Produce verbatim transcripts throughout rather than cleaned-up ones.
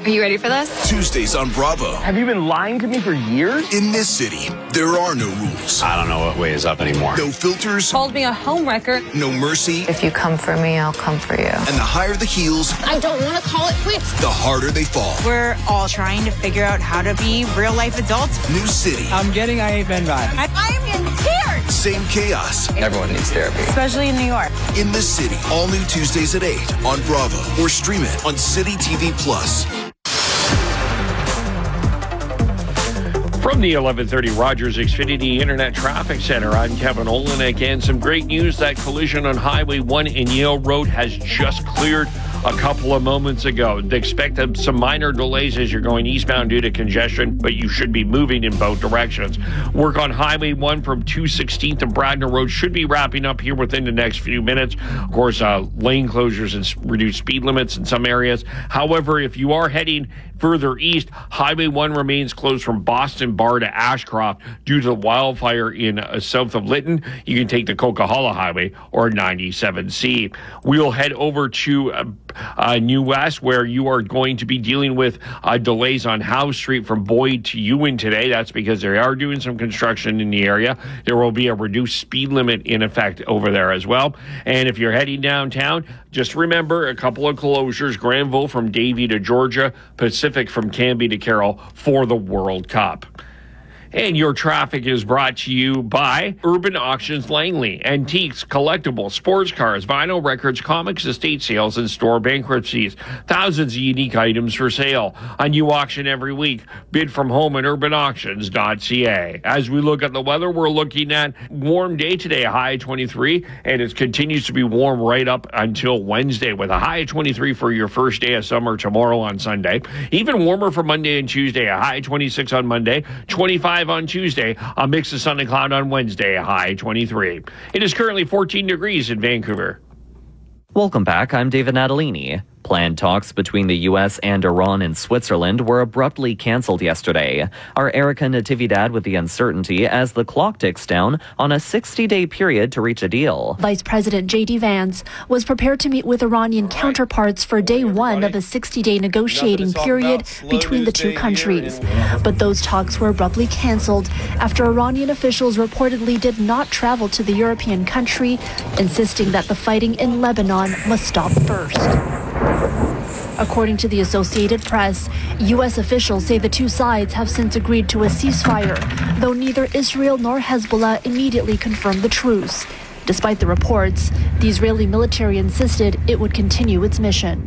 Are you ready for this? Tuesdays on Bravo. Have you been lying to me for years? In this city, there are no rules. I don't know what way is up anymore. No filters. Called me a homewrecker. No mercy. If you come for me, I'll come for you. And the higher the heels, I don't want to call it quits. the harder they fall. We're all trying to figure out how to be real-life adults. New city. I'm getting I Ain't Ben vibe. I, I'm in tears! Same chaos. Everyone needs therapy. Especially in New York. In this city. All new Tuesdays at eight on Bravo. Or stream it on City T V Plus. From the eleven thirty Rogers Xfinity Internet Traffic Center, I'm Kevin Olenek, and some great news. That collision on Highway one in Yale Road has just cleared a couple of moments ago. Expect some minor delays as you're going eastbound due to congestion, but you should be moving in both directions. Work on Highway one from two sixteenth to Bradner Road should be wrapping up here within the next few minutes. Of course, uh, lane closures and reduced speed limits in some areas. However, if you are heading further east, Highway one remains closed from Boston Bar to Ashcroft due to the wildfire in uh, south of Lytton. You can take the Coquihalla Highway or ninety-seven C. We'll head over to uh, uh, New West, where you are going to be dealing with uh, delays on Howe Street from Boyd to Ewan today. That's because they are doing some construction in the area. There will be a reduced speed limit in effect over there as well. And if you're heading downtown, just remember a couple of closures: Granville from Davie to Georgia, Pacific from Canby to Carroll for the World Cup. And your traffic is brought to you by Urban Auctions Langley. Antiques, collectibles, sports cars, vinyl records, comics, estate sales, and store bankruptcies. Thousands of unique items for sale. A new auction every week. Bid from home at urban auctions dot c a. As we look at the weather, we're looking at warm day today, a high of twenty-three, and it continues to be warm right up until Wednesday with a high of twenty-three for your first day of summer tomorrow on Sunday. Even warmer for Monday and Tuesday, a high of twenty-six on Monday, twenty-five on Tuesday, a mix of sun and cloud on Wednesday, a high twenty-three. It is currently fourteen degrees in Vancouver. Welcome back. I'm David Natalini. Planned talks between the U S and Iran and Switzerland were abruptly canceled yesterday. Our Erica Natividad with the uncertainty as the clock ticks down on a sixty-day period to reach a deal. Vice President J D Vance was prepared to meet with Iranian counterparts for day one of a sixty-day negotiating period between the two countries. But those talks were abruptly canceled after Iranian officials reportedly did not travel to the European country, insisting that the fighting in Lebanon must stop first. According to the Associated Press, U S officials say the two sides have since agreed to a ceasefire, though neither Israel nor Hezbollah immediately confirmed the truce. Despite the reports, the Israeli military insisted it would continue its mission.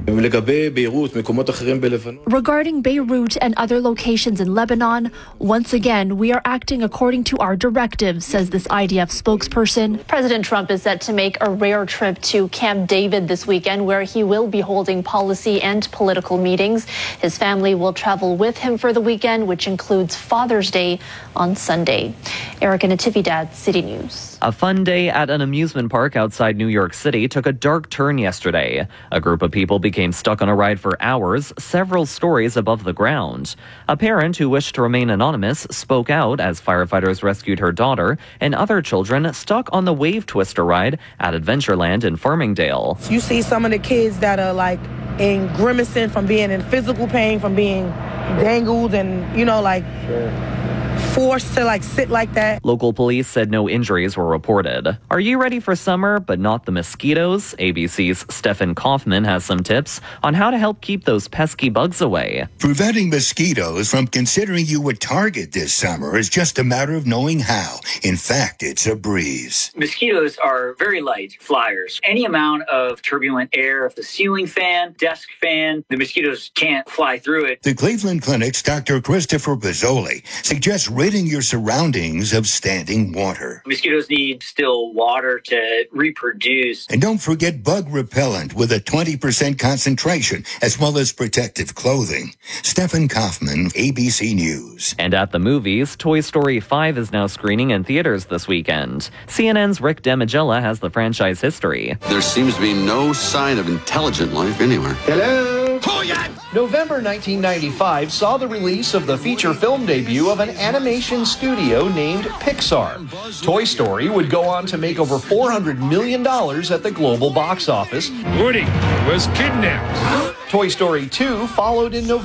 Regarding Beirut and other locations in Lebanon, once again, we are acting according to our directives, says this I D F spokesperson. President Trump is set to make a rare trip to Camp David this weekend, where he will be holding policy and political meetings. His family will travel with him for the weekend, which includes Father's Day on Sunday. Erica Natividad, City News. A fun day at an amusement park outside New York City took a dark turn yesterday. A group of people became stuck on a ride for hours, several stories above the ground. A parent who wished to remain anonymous spoke out as firefighters rescued her daughter and other children stuck on the Wave Twister ride at Adventureland in Farmingdale. You see some of the kids that are like in grimacing from being in physical pain, from being dangled and, you know, like... Sure. forced to like sit like that. Local police said no injuries were reported. Are you ready for summer but not the mosquitoes? A B C's Stefan Kaufman has some tips on how to help keep those pesky bugs away. Preventing mosquitoes from considering you a target this summer is just a matter of knowing how. In fact, it's a breeze. Mosquitoes are very light flyers. Any amount of turbulent air, if the ceiling fan, desk fan, the mosquitoes can't fly through it. The Cleveland Clinic's Doctor Christopher Bozzoli suggests ridding your surroundings of standing water. Mosquitoes need still water to reproduce. And don't forget bug repellent with a twenty percent concentration, as well as protective clothing. Stefan Kaufman, A B C News. And at the movies, Toy Story five is now screening in theaters this weekend. C N N's Rick Demigella has the franchise history. There seems to be no sign of intelligent life anywhere. Hello? November nineteen ninety-five saw the release of the feature film debut of an animation studio named Pixar. Toy Story would go on to make over four hundred million dollars at the global box office. Woody was kidnapped. Toy Story two followed in November.